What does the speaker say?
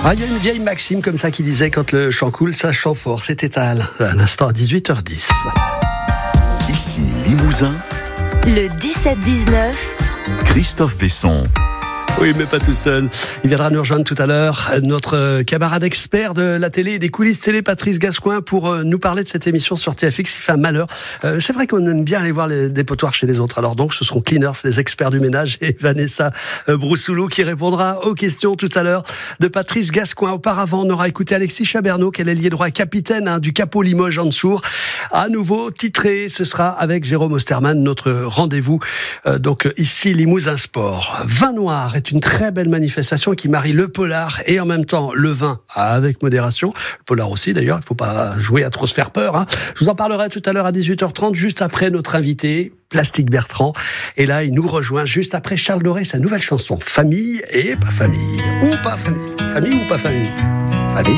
Il y a une vieille maxime comme ça qui disait quand le chant coule, ça chant fort. C'était à l'instant à 18h10. Ici Limousin, le 17-19, Christophe Besson. Oui, mais pas tout seul. Il viendra nous rejoindre tout à l'heure, notre camarade expert de la télé et des coulisses télé, Patrice Gascoin, pour nous parler de cette émission sur TFX qui fait un malheur. C'est vrai qu'on aime bien aller voir les dépotoirs chez les autres. Alors donc, ce seront Cleaners, les experts du ménage, et Vanessa Broussoulou qui répondra aux questions tout à l'heure de Patrice Gascoin. Auparavant, on aura écouté Alexis Chabernaud, qui est l'ailier droit capitaine du Capot Limoges en dessous. À nouveau titré, ce sera avec Jérôme Osterman, notre rendez-vous. Donc ici, Limousin Sport. Vin noir est une très belle manifestation qui marie le polar et en même temps le vin avec modération. Le polar aussi d'ailleurs, il ne faut pas jouer à trop se faire peur. Je vous en parlerai tout à l'heure à 18h30, juste après notre invité, Plastique Bertrand. Et là, il nous rejoint juste après Charles Doré, sa nouvelle chanson, Famille et pas famille. Ou pas famille. Famille ou pas famille. Famille.